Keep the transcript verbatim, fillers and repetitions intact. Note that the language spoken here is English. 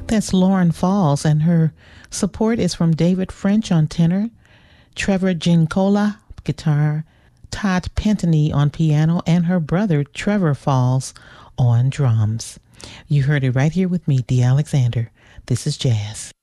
That's Lauren Falls, and her support is from David French on tenor, Trevor Gincola guitar, Todd Pentany on piano, and her brother Trevor Falls on drums. You heard it right here with me, Dee Alexander. This is Jazz.